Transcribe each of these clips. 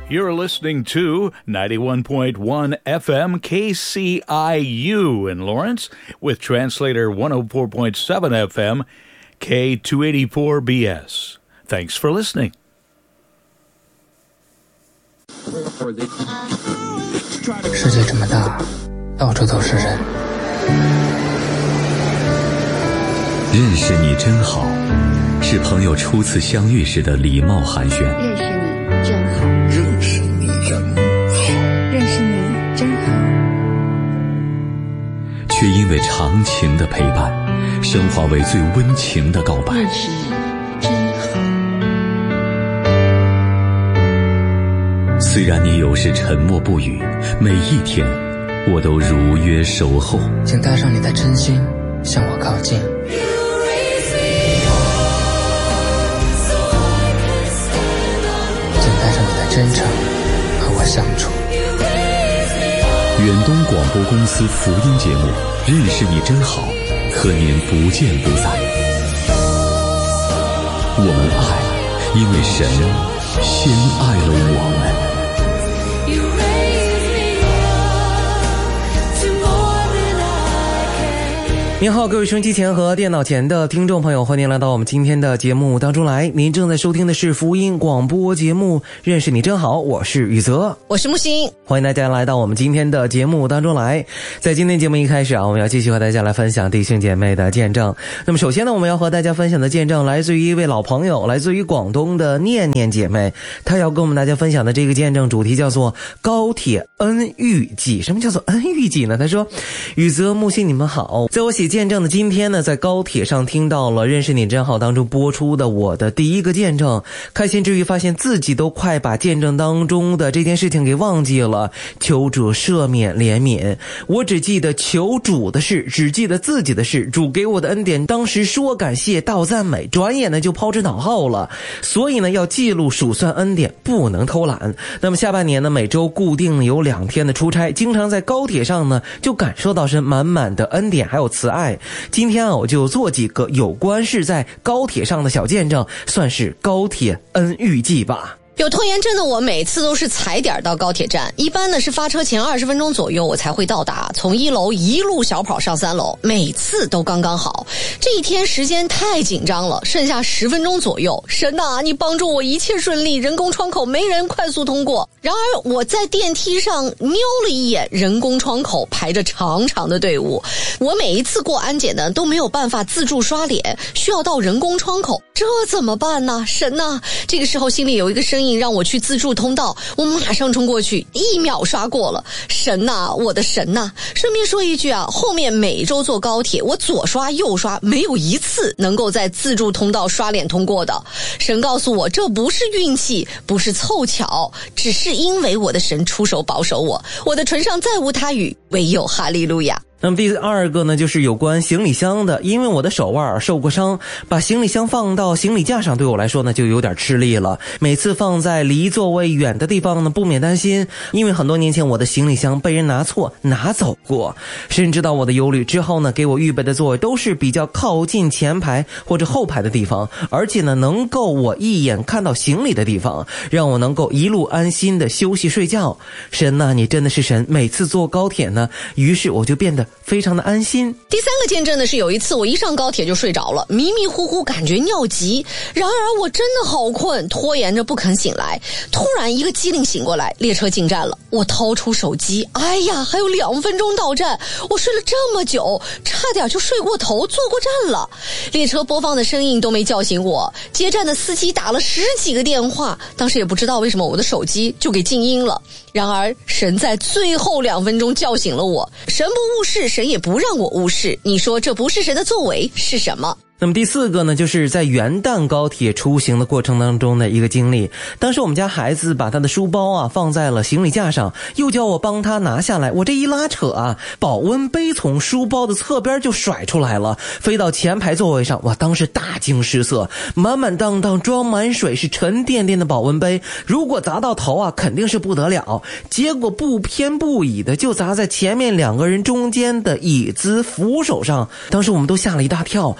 You're listening to 91.1 FM KCIU in Lawrence with translator 104.7 FM K284BS. Thanks for listening. 世界这么大，到处都是人。 认识你真好，是朋友初次相遇时的礼貌寒暄。 认识你真好， 认识你真好， 认识你真好。 却因为长情的陪伴，升华为最温情的告白。 认识你真好。 虽然你有时沉默不语，每一天我都如约守候。 请带上你的真心向我靠近。请带上你的真诚和我相处。 远东广播公司福音节目《认识你真好》，和您不见不散。我们爱，因为神先爱了我们。 您好，各位收音机前和电脑前的听众朋友，欢迎来到我们今天的节目当中来。您正在收听的是福音广播节目《认识你真好》，我是宇泽， 我是木星， 欢迎大家来到我们今天的节目当中来。在今天节目一开始我们要继续和大家来分享弟兄姐妹的见证。那么首先呢，我们要和大家分享的见证来自于一位老朋友，来自于广东的念念姐妹，她要跟我们大家分享的这个见证主题叫做高铁恩遇记。什么叫做恩遇记呢？她说，宇泽、木星你们好，在我写见证的今天呢，在高铁上听到了《认识你真好》当中播出的我的第一个见证，开心之余发现自己都快把见证当中的这件事情给忘记了，求主赦免怜悯。我只记得求主的事，只记得自己的事，主给我的恩典当时说感谢道赞美，转眼呢就抛之脑后了。所以呢要记录数算恩典，不能偷懒。那么下半年呢，每周固定有2天的出差，经常在高铁上呢就感受到神满满的恩典还有慈爱。今天我就做几个有关是在高铁上的小见证，算是高铁恩遇记吧。 有拖延症的我每次都是踩点到高铁站，一般呢是发车前20分钟左右我才会到达，从1楼一路小跑上3楼，每次都刚刚好。这一天时间太紧张了，剩下10分钟左右，神啊，你帮助我一切顺利，人工窗口没人，快速通过。然而我在电梯上瞄了一眼，人工窗口排着长长的队伍，我每一次过安检呢都没有办法自助刷脸，需要到人工窗口，这怎么办呢？神啊，这个时候心里有一个声音让我去自助通道，我马上冲过去，1秒刷过了。神啊，我的神啊！顺便说一句啊，后面每周坐高铁我左刷右刷，没有一次能够在自助通道刷脸通过的。神告诉我，这不是运气，不是凑巧，只是因为我的神出手保守我，我的唇上再无他语，唯有哈利路亚。 那么第二个呢，就是有关行李箱的。因为我的手腕受过伤，把行李箱放到行李架上对我来说呢就有点吃力了，每次放在离座位远的地方呢不免担心，因为很多年前我的行李箱被人拿错拿走过。神知道我的忧虑之后呢，给我预备的座位都是比较靠近前排或者后排的地方，而且呢能够我一眼看到行李的地方，让我能够一路安心的休息睡觉。神啊，你真的是神，每次坐高铁呢，于是我就变得非常的安心。 第3个见证的是有一次我一上高铁就睡着了，迷迷糊糊感觉尿急，然而我真的好困，拖延着不肯醒来。突然一个机灵醒过来，列车进站了，我掏出手机，哎呀，还有2分钟到站，我睡了这么久，差点就睡过头坐过站了。列车播放的声音都没叫醒我，接站的司机打了10几个电话，当时也不知道为什么我的手机就给静音了。然而神在最后2分钟叫醒了我，神不误事，神也不让我误事，你说这不是神的作为是什么？ 那么第4个呢，就是在元旦高铁出行的过程当中的一个经历。当时我们家孩子把他的书包放在了行李架上，又叫我帮他拿下来，我这一拉扯保温杯从书包的侧边就甩出来了，飞到前排座位上。我当时大惊失色，满满当当装满水，是沉甸甸的保温杯，如果砸到头肯定是不得了。结果不偏不倚的就砸在前面2个人中间的椅子扶手上，当时我们都吓了一大跳，有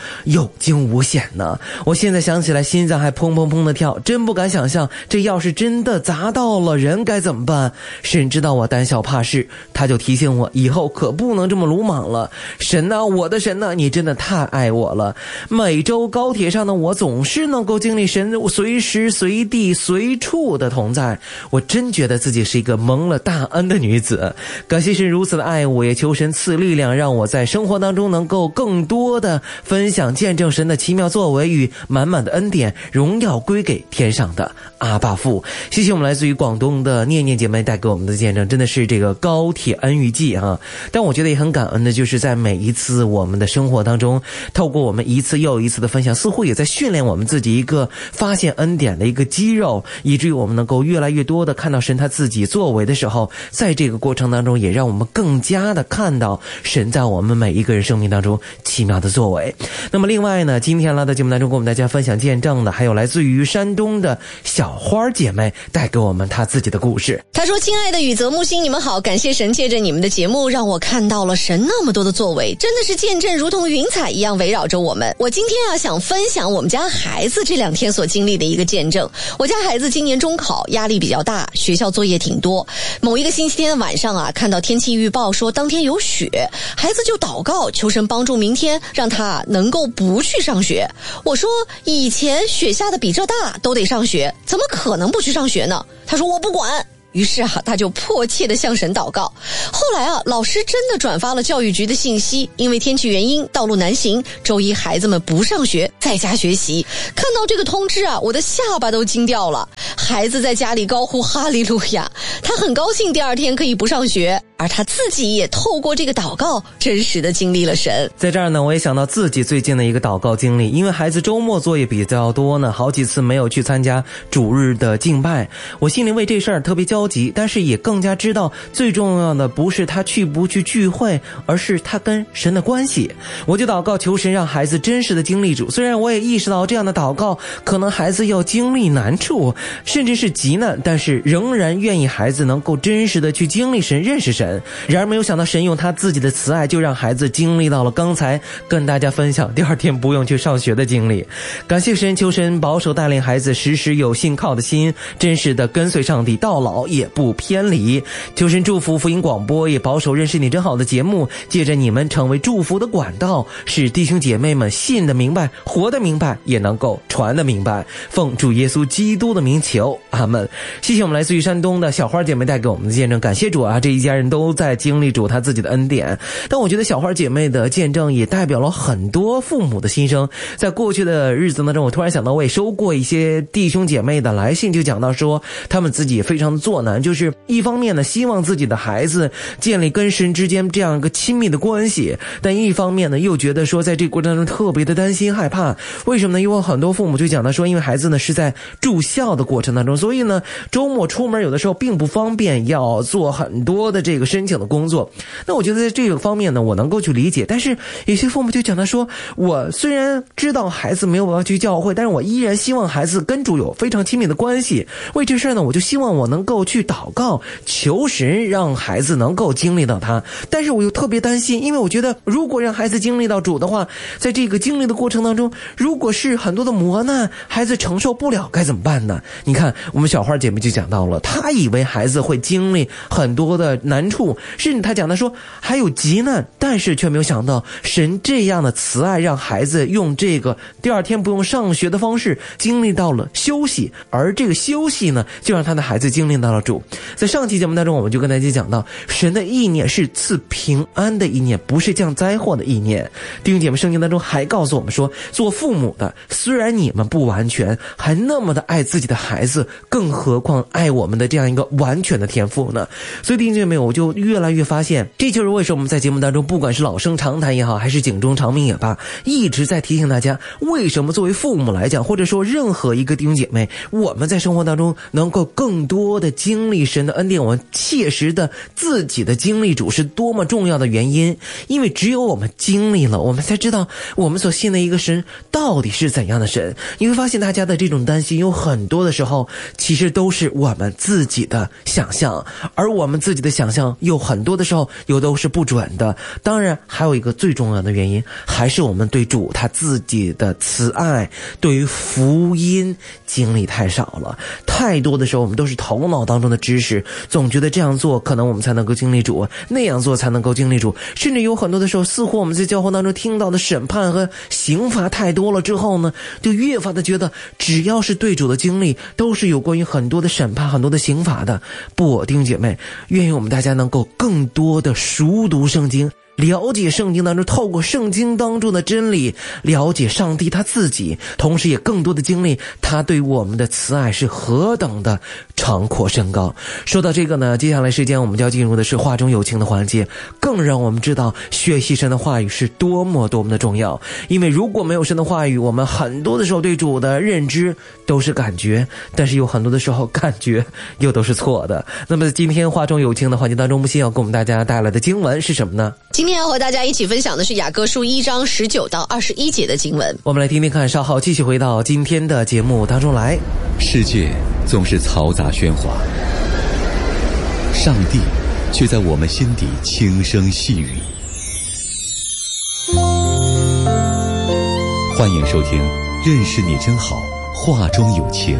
有惊无险呢。我现在想起来心脏还砰砰砰的跳，真不敢想象这要是真的砸到了人该怎么办。神知道我胆小怕事，他就提醒我以后可不能这么鲁莽了。神啊，我的神啊，你真的太爱我了。每周高铁上的我总是能够经历神随时随地随处的同在，我真觉得自己是一个蒙了大恩的女子。感谢神如此的爱我，也求神赐力量，让我在生活当中能够更多的分享见证神的奇妙作为与满满的恩典，荣耀归给天上的阿爸父。谢谢我们来自于广东的念念姐妹带给我们的见证，真的是这个高铁恩遇记啊！但我觉得也很感恩的，就是在每一次我们的生活当中，透过我们一次又一次的分享，似乎也在训练我们自己一个发现恩典的一个肌肉，以至于我们能够越来越多的看到神他自己作为的时候，在这个过程当中也让我们更加的看到神在我们每一个人生命当中奇妙的作为。那么另外呢，今天来到节目当中跟我们大家分享见证的还有来自于山东的小花姐妹带给我们她自己的故事。 她说，亲爱的宇泽木星，你们好，感谢神借着你们的节目让我看到了神那么多的作为，真的是见证如同云彩一样围绕着我们。我今天想分享我们家孩子这2天所经历的一个见证。我家孩子今年中考压力比较大，学校作业挺多。某一个星期天晚上看到天气预报说当天有雪，孩子就祷告求神帮助明天让他能够不去上学。我说以前雪下的比这大都得上学，怎么可能不去上学呢？他说我不管。于是他就迫切地向神祷告。后来老师真的转发了教育局的信息，因为天气原因道路难行，周一孩子们不上学，在家学习。看到这个通知我的下巴都惊掉了。孩子在家里高呼哈利路亚，他很高兴第2天可以不上学，而他自己也透过这个祷告真实的经历了神。 在这儿呢，我也想到自己最近的一个祷告经历，因为孩子周末作业比较多呢，好几次没有去参加主日的敬拜，我心里为这事儿特别焦急，但是也更加知道最重要的不是他去不去聚会，而是他跟神的关系。我就祷告求神让孩子真实的经历主，虽然我也意识到这样的祷告可能孩子要经历难处甚至是急难，但是仍然愿意孩子能够真实的去经历神，认识神。然而没有想到神用他自己的慈爱就让孩子经历到了刚才跟大家分享第2天不用去上学的经历。感谢神，求神保守带领孩子时时有信靠的心，真实的跟随上帝到老也不偏离。求神祝福福音广播，也保守认识你真好的节目，借着你们成为祝福的管道，使弟兄姐妹们信的明白，活的明白，也能够传的明白。奉主耶稣基督的名求，阿们。谢谢我们来自于山东的小花姐妹带给我们的见证，感谢主这一家人都在经历主他自己的恩典。但我觉得小花姐妹的见证也代表了很多父母的心声。在过去的日子当中，我突然想到我也收过一些弟兄姐妹的来信，就讲到说他们自己也非常的作难，就是一方面呢希望自己的孩子建立跟神之间这样一个亲密的关系，但一方面呢又觉得说在这个过程当中特别的担心害怕。为什么呢？因为很多父母就讲到说，因为孩子呢是在住校的过程当中，所以呢周末出门有的时候并不方便，要做很多的这个申请的工作。那我觉得在这个方面呢我能够去理解，但是有些父母就讲到说，我虽然知道孩子没有办法去教会，但是我依然希望孩子跟主有非常亲密的关系。为这事呢我就希望我能够去祷告求神让孩子能够经历到他，但是我又特别担心，因为我觉得如果让孩子经历到主的话，在这个经历的过程当中，如果是很多的磨难孩子承受不了该怎么办呢？你看我们小花姐妹就讲到了，她以为孩子会经历很多的难处，甚至她讲的说还有急难，但是却没有想到神这样的慈爱让孩子用这个第2天不用上学的方式经历到了休息，而这个休息呢就让他的孩子经历到了主。在上期节目当中我们就跟大家讲到，神的意念是赐平安的意念，不是降灾祸的意念。弟兄姐妹，圣经当中还告诉我们说，做父母的虽然你们不完全，还那么的爱自己的孩子，更何况爱我们的这样一个完全的天父呢？所以弟兄姐妹，我就越来越发现，这就是为什么我们在节目当中不管是老生常谈也好，还是警钟长鸣也罢，一直在提醒大家，为什么作为父母来讲，或者说任何一个弟兄姐妹，我们在生活当中能够更多的经历神的恩典，我们切实的自己的经历主是多么重要的原因。因为只有我们经历了，我们才知道我们所信的一个神到底是怎样的神。你会发现大家的这种担心有很多的时候其实都是我们自己的想象，而我们自己的想象呢，有很多的时候又都是不准的。当然还有一个最重要的原因，还是我们对主他自己的慈爱，对于福音经历太少了。太多的时候我们都是头脑当中的知识，总觉得这样做可能我们才能够经历主，那样做才能够经历主，甚至有很多的时候似乎我们在教会当中听到的审判和刑罚太多了之后呢，就越发的觉得只要是对主的经历都是有关于很多的审判很多的刑罚的。不，弟兄姐妹，愿意我们大家能够更多的熟读圣经，了解圣经当中，透过圣经当中的真理了解上帝他自己，同时也更多的经历他对我们的慈爱是何等的长阔深高。说到这个呢，接下来时间我们就要进入的是话中有情的环节，更让我们知道学习神的话语是多么多么的重要。因为如果没有神的话语，我们很多的时候对主的认知都是感觉，但是有很多的时候感觉又都是错的。那么今天话中有情的环节当中，木心要给我们大家带来的经文是什么呢？ 今天要和大家一起分享的是雅各书1章19到21节的经文。 我们来听听看，稍后继续回到今天的节目当中来。 世界总是嘈杂喧哗，上帝却在我们心底轻声细语。欢迎收听认识你真好，话中有情，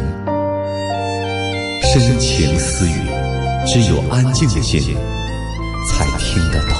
深情私语，只有安静的心才听得到。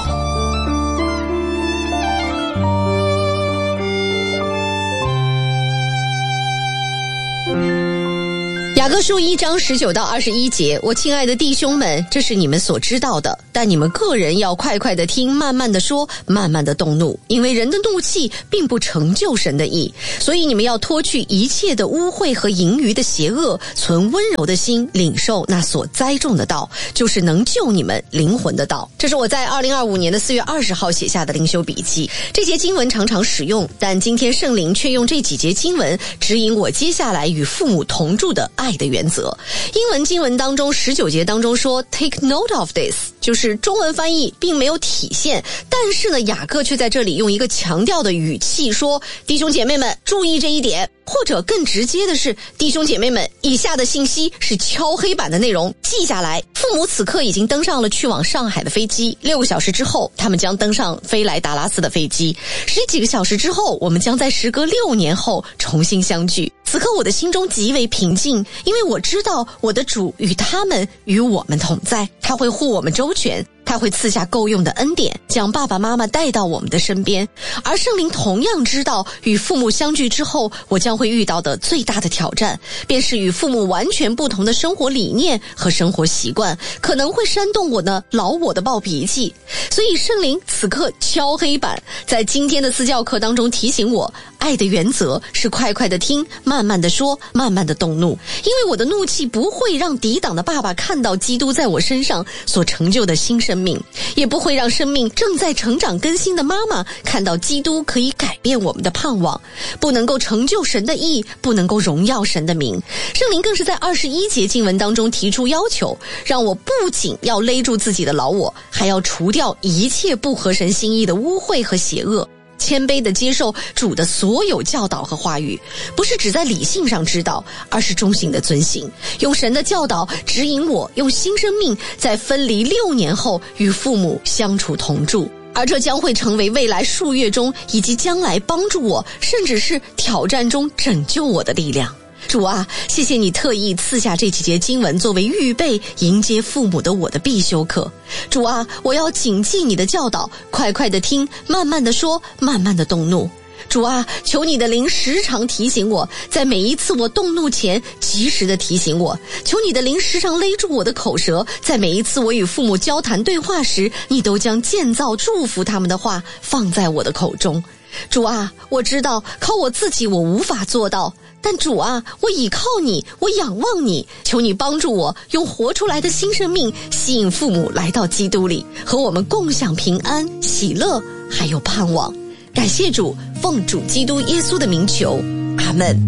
雅各书1章19到21节，我亲爱的弟兄们，这是你们所知道的，但你们个人要快快的听，慢慢的说，慢慢的动怒，因为人的怒气并不成就神的义，所以你们要脱去一切的污秽和淫余的邪恶，存温柔的心，领受那所栽种的道，就是能救你们灵魂的道。这是我在2025年的4月20号写下的灵修笔记。这节经文常常使用，但今天圣灵却用这几节经文指引我接下来与父母同住的爱的原则。英文经文当中19节当中说 Take note of this， 就是中文翻译并没有体现，但是呢，雅各却在这里用一个强调的语气说，弟兄姐妹们注意这一点，或者更直接的是，弟兄姐妹们，以下的信息是敲黑板的内容，记下来。父母此刻已经登上了去往上海的飞机，6个小时之后他们将登上飞来达拉斯的飞机，10几个小时之后我们将在时隔6年后重新相聚。此刻我的心中极为平静，因为我知道我的主与他们与我们同在，他会护我们周全，他会赐下够用的恩典，将爸爸妈妈带到我们的身边。而圣灵同样知道，与父母相聚之后我将会遇到的最大的挑战，便是与父母完全不同的生活理念和生活习惯，可能会煽动我的老我的暴脾气。所以圣灵此刻敲黑板，在今天的私教课当中提醒我，爱的原则是快快的听，慢慢的说，慢慢的动怒。因为我的怒气不会让抵挡的爸爸看到基督在我身上所成就的新生命，也不会让生命正在成长更新的妈妈看到基督可以改变我们的盼望，不能够成就神的义，不能够荣耀神的名。圣灵更是在21节经文当中提出要求，让我不仅要勒住自己的老我，还要除掉一切不合神心意的污秽和邪恶，谦卑地接受主的所有教导和话语，不是只在理性上知道，而是忠心的遵行，用神的教导指引我，用新生命在分离6年后与父母相处同住。而这将会成为未来数月中以及将来帮助我，甚至是挑战中拯救我的力量。主啊，谢谢你特意赐下这几节经文作为预备迎接父母的我的必修课。主啊，我要谨记你的教导，快快的听，慢慢的说，慢慢的动怒。主啊，求你的灵时常提醒我，在每一次我动怒前及时的提醒我。求你的灵时常勒住我的口舌，在每一次我与父母交谈对话时，你都将建造祝福他们的话放在我的口中。主啊，我知道靠我自己我无法做到，但主啊，我倚靠你，我仰望你，求你帮助我用活出来的新生命吸引父母来到基督里，和我们共享平安、喜乐还有盼望。感谢主，奉主基督耶稣的名求，阿们。